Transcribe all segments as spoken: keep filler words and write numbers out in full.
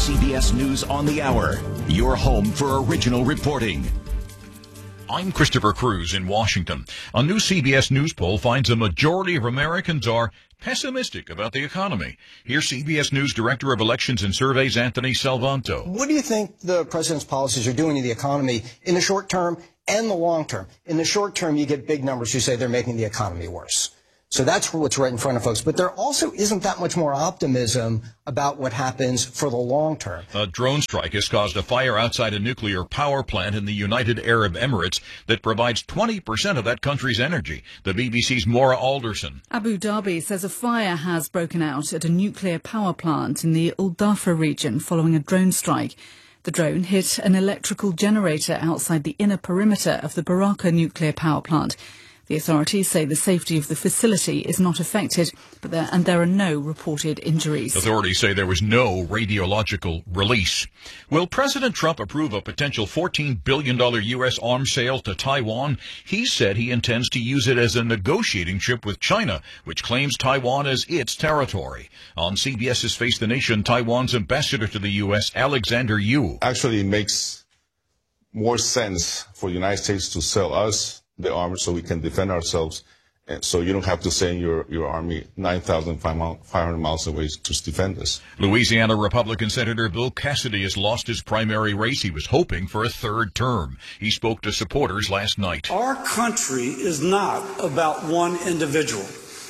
C B S News on the Hour, your home for original reporting. I'm Christopher Cruz in Washington. A new C B S News poll finds a majority of Americans are pessimistic about the economy. Here's C B S News Director of Elections and Surveys, Anthony Salvanto. What do you think the president's policies are doing to the economy in the short term and the long term? In the short term, you get big numbers who say they're making the economy worse. So that's what's right in front of folks. But there also isn't that much more optimism about what happens for the long term. A drone strike has caused a fire outside a nuclear power plant in the United Arab Emirates that provides twenty percent of that country's energy. The B B C's Maura Alderson. Abu Dhabi says a fire has broken out at a nuclear power plant in the Al Dhafra region following a drone strike. The drone hit an electrical generator outside the inner perimeter of the Baraka nuclear power plant. The authorities say the safety of the facility is not affected, but there, and there are no reported injuries. Authorities say there was no radiological release. Will President Trump approve a potential fourteen billion dollars U S arms sale to Taiwan? He said he intends to use it as a negotiating chip with China, which claims Taiwan as its territory. On CBS's Face the Nation, Taiwan's ambassador to the U S, Alexander Yu. Actually, it makes more sense for the United States to sell us the arms so we can defend ourselves, and so you don't have to send your, your army nine thousand five hundred miles away to defend us. Louisiana Republican Senator Bill Cassidy has lost his primary race. He was hoping for a third term. He spoke to supporters last night. Our country is not about one individual.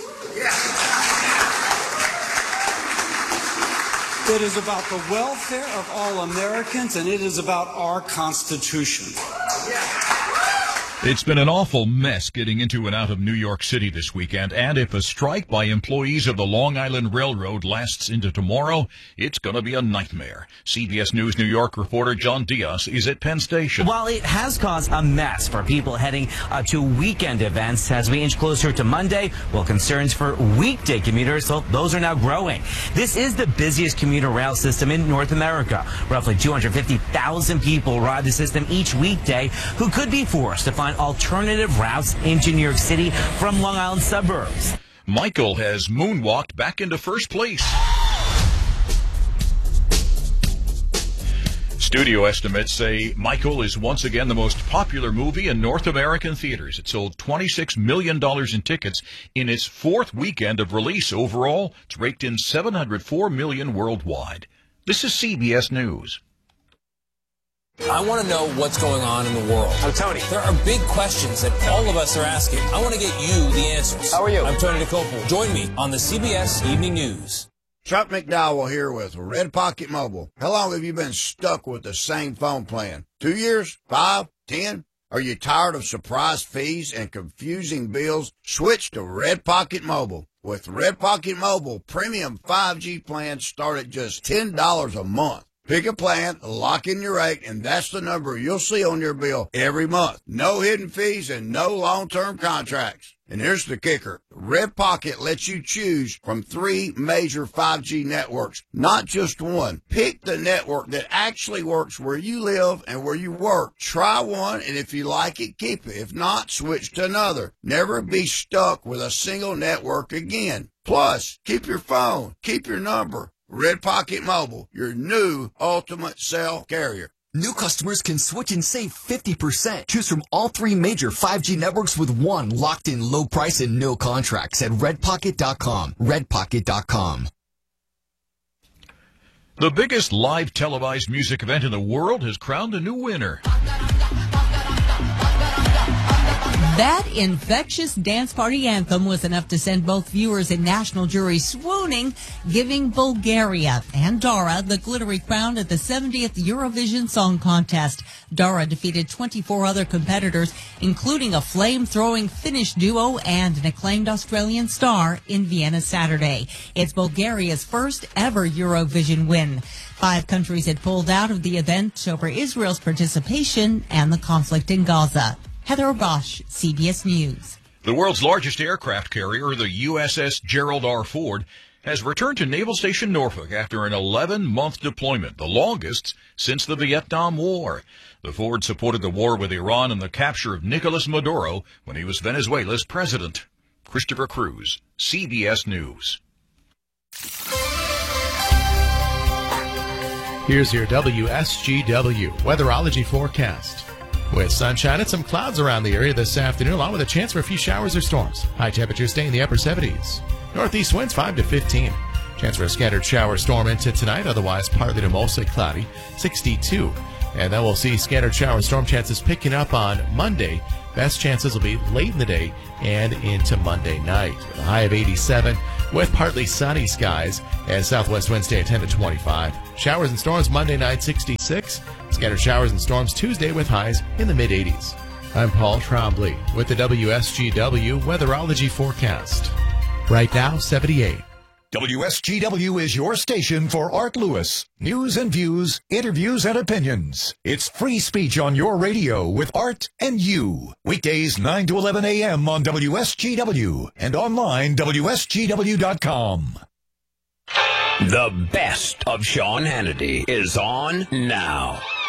It is about the welfare of all Americans, and it is about our Constitution. It's been an awful mess getting into and out of New York City this weekend, and if a strike by employees of the Long Island Railroad lasts into tomorrow, it's going to be a nightmare. C B S News New York reporter John Diaz is at Penn Station. While it has caused a mess for people heading uh, to weekend events as we inch closer to Monday, well, concerns for weekday commuters, well, those are now growing. This is the busiest commuter rail system in North America. Roughly two hundred fifty thousand people ride the system each weekday who could be forced to find alternative routes into New York City from Long Island suburbs. Michael has moonwalked back into first place. Studio estimates say Michael is once again the most popular movie in North American theaters. It sold twenty-six million dollars in tickets in its fourth weekend of release. Overall, it's raked in seven hundred four million dollars worldwide. This is C B S News. I want to know what's going on in the world. I'm Tony. There are big questions that all of us are asking. I want to get you the answers. How are you? I'm Tony DeCopel. Join me on the C B S Evening News. Chuck McDowell here with Red Pocket Mobile. How long have you been stuck with the same phone plan? Two years? Five? Ten? Are you tired of surprise fees and confusing bills? Switch to Red Pocket Mobile. With Red Pocket Mobile, premium five G plans start at just ten dollars a month. Pick a plan, lock in your rate, and that's the number you'll see on your bill every month. No hidden fees and no long-term contracts. And here's the kicker. Red Pocket lets you choose from three major five G networks, not just one. Pick the network that actually works where you live and where you work. Try one, and if you like it, keep it. If not, switch to another. Never be stuck with a single network again. Plus, keep your phone, keep your number. Red Pocket Mobile, your new ultimate cell carrier. New customers can switch and save fifty percent. Choose from all three major five G networks with one locked-in low price and no contracts at red pocket dot com. red pocket dot com. The biggest live televised music event in the world has crowned a new winner. That infectious dance party anthem was enough to send both viewers and national juries swooning, giving Bulgaria and Dara the glittery crown at the seventieth Eurovision Song Contest. Dara defeated twenty-four other competitors, including a flame-throwing Finnish duo and an acclaimed Australian star in Vienna Saturday. It's Bulgaria's first ever Eurovision win. Five countries had pulled out of the event over Israel's participation and the conflict in Gaza. Heather Bosch, C B S News. The world's largest aircraft carrier, the U S S Gerald R. Ford, has returned to Naval Station Norfolk after an eleven-month deployment, the longest since the Vietnam War. The Ford supported the war with Iran and the capture of Nicolas Maduro when he was Venezuela's president. Christopher Cruz, C B S News. Here's your W S G W weatherology forecast. With sunshine and some clouds around the area this afternoon, along with a chance for a few showers or storms. High temperatures stay in the upper seventies. Northeast winds five to fifteen. Chance for a scattered shower storm into tonight, otherwise partly to mostly cloudy, sixty-two. And then we'll see scattered shower storm chances picking up on Monday. Best chances will be late in the day and into Monday night. With a high of eighty-seven with partly sunny skies and southwest winds stay at ten to twenty-five. Showers and storms Monday night, sixty-six. Scattered showers and storms Tuesday with highs in the mid eighties. I'm Paul Trombley with the W S G W weatherology forecast. Right now, seventy-eight. W S G W is your station for Art Lewis. News and views, interviews and opinions. It's free speech on your radio with Art and you. Weekdays nine to eleven a.m. on W S G W and online W S G W dot com. The best of Sean Hannity is on now.